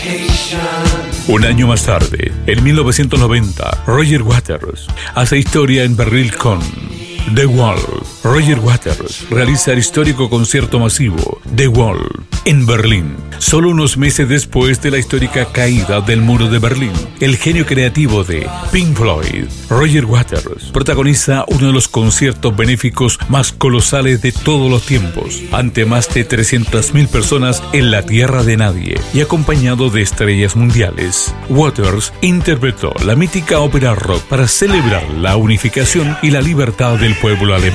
Un año más tarde, en 1990, Roger Waters hace historia en Berlín con The Wall. Roger Waters realiza el histórico concierto masivo The Wall en Berlín. Solo unos meses después de la histórica caída del muro de Berlín, el genio creativo de Pink Floyd, Roger Waters, protagoniza uno de los conciertos benéficos más colosales de todos los tiempos, ante más de 300.000 personas en la tierra de nadie y acompañado de estrellas mundiales. Waters interpretó la mítica ópera rock para celebrar la unificación y la libertad del pueblo alemán